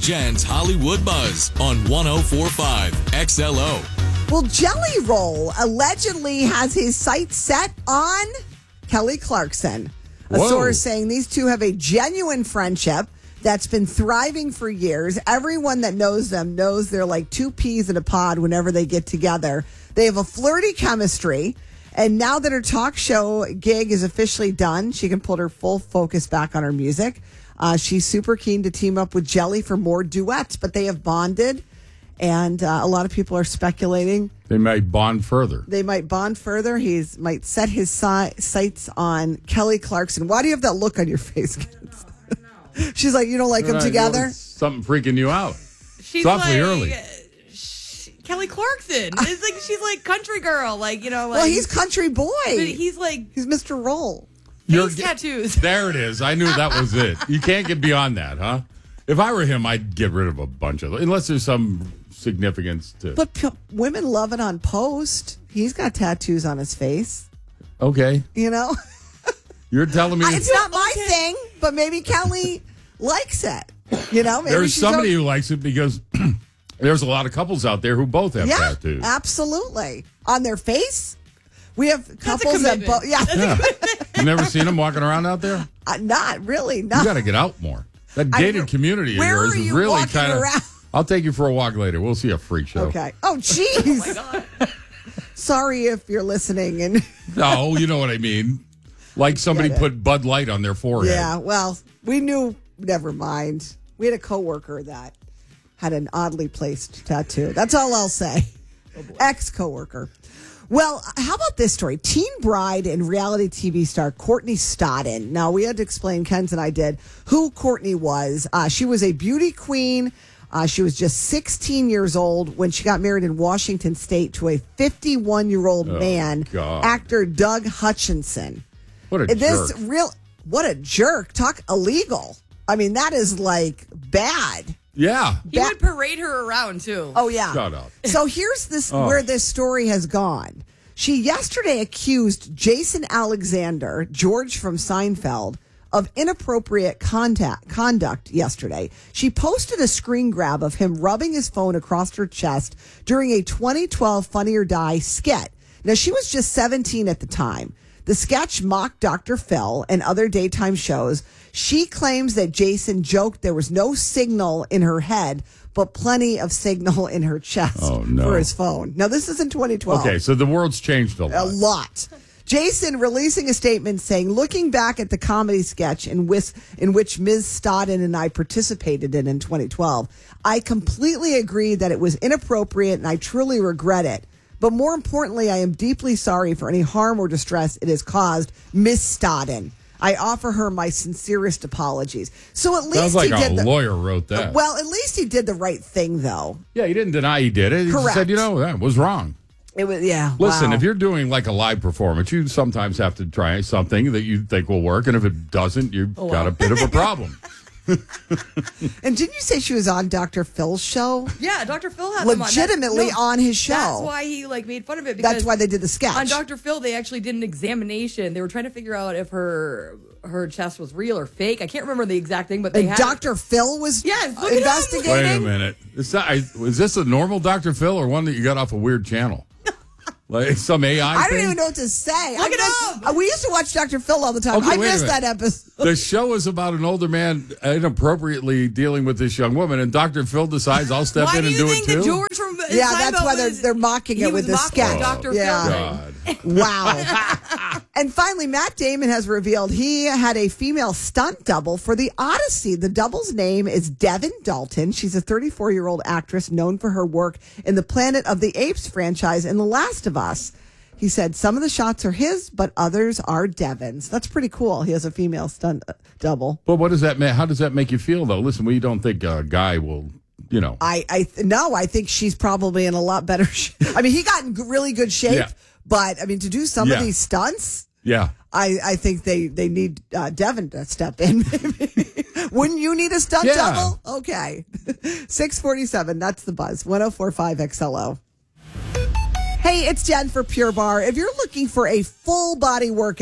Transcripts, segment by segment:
Jen's Hollywood Buzz on 104.5 XLO. Well, Jelly Roll allegedly has his sights set on Kelly Clarkson. A Whoa. source saying these two have a genuine friendship that's been thriving for years. Everyone that knows them knows they're like two peas in a pod whenever they get together. They have a flirty chemistry. And now that her talk show gig is officially done, she can put her full focus back on her music. She's super keen to team up with Jelly for more duets, but they have bonded. And a lot of people are speculating They might bond further. they might bond further. He might set his sights on Kelly Clarkson. Why do you have that look on your face, kids? She's like, you don't like them Right, together? well, something freaking you out. She's It's awfully like, early. Kelly Clarkson. It's like she's like country girl, like Like, Well, he's country boy. but he's like He's Mr. Roll. You're- face tattoos. There it is. I knew that was it. You can't get beyond that, huh? If I were him, I'd get rid of a bunch of them, unless there's some significance to. But women love it on post. He's got tattoos on his face. Okay, You know, you're telling me it's not my thing, but maybe Kelly likes it. You know, maybe there's she's somebody who likes it because there's a lot of couples out there who both have yeah, tattoos. absolutely on their face. We have That's a couples that commitment. You've never seen them walking around out there? not really. You Not. got to get out more. That gated community of Where yours are is you really walking kind of. around? I'll take you for a walk later. We'll see a freak show. Okay. Oh, jeez. Oh my God. Sorry if you're listening. And No, you know what I mean. Like somebody put Bud Light on their forehead. yeah, well, we knew. Never mind. We had a coworker that had an oddly placed tattoo. That's all I'll say. Ex-coworker. Well, how about this story? Teen bride and reality TV star Courtney Stodden. Now, we had to explain, Ken's and I did, who Courtney was. She was a beauty queen. She was just 16 years old when she got married in Washington State to a 51-year-old man, God. actor Doug Hutchinson. What a This jerk. what a jerk. Talk illegal. I mean, that is like bad. Yeah. He would parade her around too. Oh, yeah. Shut up. So here's this where this story has gone. She yesterday accused Jason Alexander, George from Seinfeld, of inappropriate conduct yesterday. She posted a screen grab of him rubbing his phone across her chest during a 2012 Funny or Die skit. Now, she was just 17 at the time. The sketch mocked Dr. Phil and other daytime shows. She claims that Jason joked there was no signal in her head, but plenty of signal in her chest Oh, no. for his phone. Now, this is in 2012. Okay, so the world's changed a lot. A lot. Jason releasing a statement saying, looking back at the comedy sketch in which Ms. Stodden and I participated in 2012, I completely agree that it was inappropriate and I truly regret it. But more importantly, I am deeply sorry for any harm or distress it has caused Ms. Stodden. I offer her my sincerest apologies. So at least Sounds like he did a lawyer wrote that. Well, at least he did the right thing, though. Yeah, he didn't deny he did it. He just Correct. said, that was wrong. It was, yeah. Listen, wow. if you're doing like a live performance, you sometimes have to try something that you think will work. And if it doesn't, you've got a bit of a problem. And didn't you say she was on Dr. Phil's show? Yeah, Dr. Phil had them on. Legitimately on his show. That's why he made fun of it. Because That's why they did the sketch. on Dr. Phil, they actually did an examination. They were trying to figure out if her chest was real or fake. I can't remember the exact thing, but they And had Dr. Phil was Yes, look it up. investigating. Wait a minute. Is this a normal Dr. Phil or one that you got off a weird channel? Like some AI I thing? don't even know what to say. Look it up. We used to watch Dr. Phil all the time. Okay, I wait a missed minute. that episode. The show is about an older man inappropriately dealing with this young woman, and Dr. Phil decides I'll step Why in do and you do think it that too. George from Yeah, that's Seinfeld why was- they're mocking he it with was the mocking sketch. Dr. Yeah. Phil thing. God. Wow. And finally, Matt Damon has revealed he had a female stunt double for the Odyssey. The double's name is Devin Dalton. She's a 34-year-old actress known for her work in the Planet of the Apes franchise and The Last of Us. He said some of the shots are his, but others are Devin's. That's pretty cool. He has a female stunt double. But what does that mean? How does that make you feel, though? Listen, we don't think a guy will, I think she's probably in a lot better shape. I mean, he got in really good shape, Yeah. but I mean, to do some of these stunts, Yeah. I think they need Devin to step in. Maybe. Wouldn't you need a stunt Yeah. double? Okay. 647. That's the buzz. 104.5 XLO. Hey, it's Jen for Pure Barre. If you're looking for a full body workout,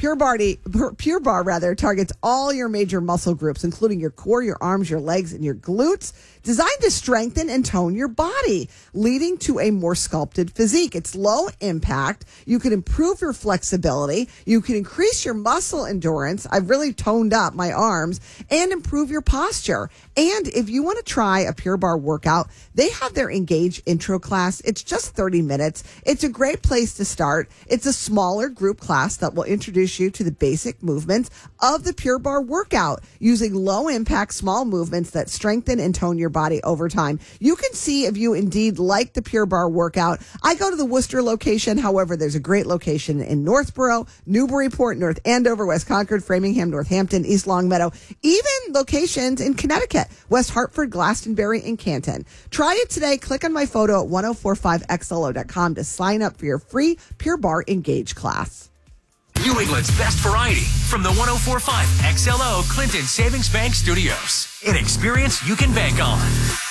Pure Barre targets all your major muscle groups, including your core, your arms, your legs, and your glutes, designed to strengthen and tone your body, leading to a more sculpted physique. It's low impact. You can improve your flexibility. You can increase your muscle endurance. I've really toned up my arms and improve your posture. And if you want to try a Pure Barre workout, they have their Engage intro class. It's just 30 minutes. It's a great place to start. It's a smaller group class that will introduce you to the basic movements of the Pure Barre workout using low impact, small movements that strengthen and tone your body over time. You can see if you indeed like the Pure Barre workout. I go to the Worcester location. However, there's a great location in Northborough, Newburyport, North Andover, West Concord, Framingham, Northampton, East Longmeadow, even locations in Connecticut, West Hartford, Glastonbury, and Canton. Try it today. Click on my photo at 1045xlo.com to sign up for your free Pure Barre Engage class. New England's best variety from the 1045 XLO Clinton Savings Bank Studios. An experience you can bank on.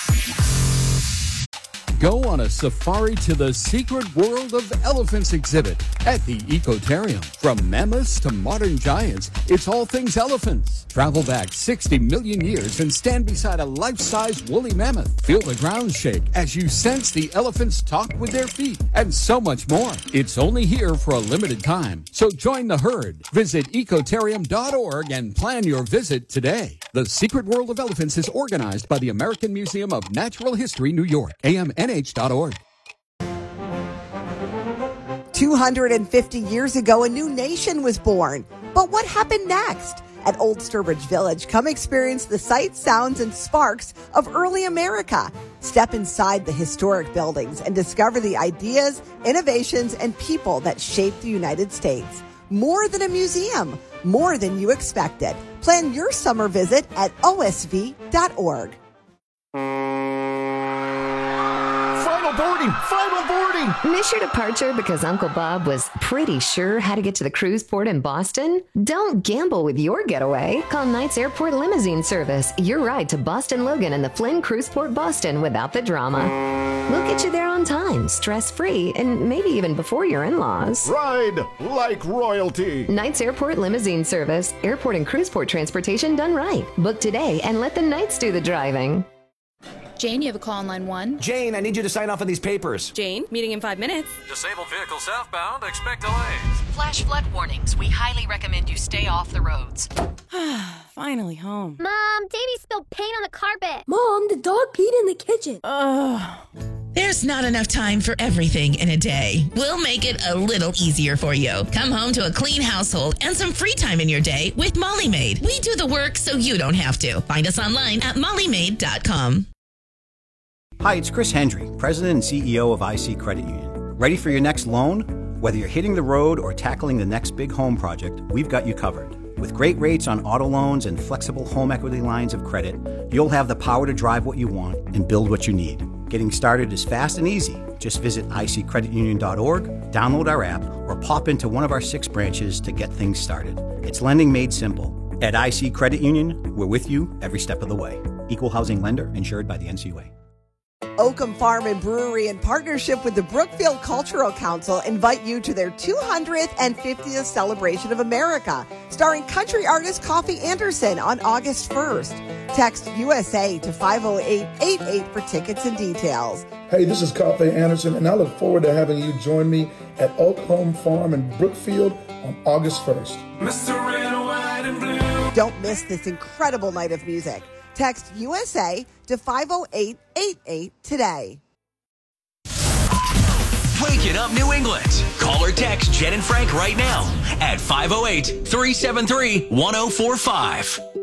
Go on a safari to the Secret World of Elephants exhibit at the Ecotarium. From mammoths to modern giants, it's all things elephants. Travel back 60 million years and stand beside a life-size woolly mammoth. Feel the ground shake as you sense the elephants talk with their feet, and so much more. It's only here for a limited time, so join the herd. Visit ecotarium.org and plan your visit today. The Secret World of Elephants is organized by the American Museum of Natural History, New York, amnh.org. 250 years ago, a new nation was born. But what happened next? At Old Sturbridge Village, come experience the sights, sounds, and sparks of early America. Step inside the historic buildings and discover the ideas, innovations, and people that shaped the United States. More than a museum, more than you expected. Plan your summer visit at osv.org. Final boarding! Miss your departure because Uncle Bob was pretty sure how to get to the cruise port in Boston? Don't gamble with your getaway. Call Knights Airport Limousine Service. Your ride to Boston Logan and the Flynn Cruise Port Boston without the drama. We'll get you there on time, stress-free, and maybe even before your in-laws. Ride like royalty. Knights Airport Limousine Service. Airport and cruise port transportation done right. Book today and let the Knights do the driving. Jane, you have a call on line 1. Jane, I need you to sign off on these papers. Jane, meeting in 5 minutes. Disabled vehicle southbound, expect delays. Flash flood warnings. We highly recommend you stay off the roads. Finally home. Mom, Davey spilled paint on the carpet. Mom, the dog peed in the kitchen. There's not enough time for everything in a day. We'll make it a little easier for you. Come home to a clean household and some free time in your day with Molly Maid. We do the work so you don't have to. Find us online at mollymaid.com. Hi, it's Chris Hendry, President and CEO of IC Credit Union. Ready for your next loan? Whether you're hitting the road or tackling the next big home project, we've got you covered. With great rates on auto loans and flexible home equity lines of credit, you'll have the power to drive what you want and build what you need. Getting started is fast and easy. Just visit iccreditunion.org, download our app, or pop into one of our 6 branches to get things started. It's lending made simple. At IC Credit Union, we're with you every step of the way. Equal housing lender insured by the NCUA. Oakham Farm and Brewery, in partnership with the Brookfield Cultural Council, invite you to their 250th celebration of America, starring country artist Coffee Anderson on August 1st. Text USA to 50888 for tickets and details. Hey, this is Coffee Anderson, and I look forward to having you join me at Oakham Farm in Brookfield on August 1st. Mr. Red, White, and Blue. Don't miss this incredible night of music. Text USA to 50888 today. Waking up New England. Call or text Jen and Frank right now at 508-373-1045.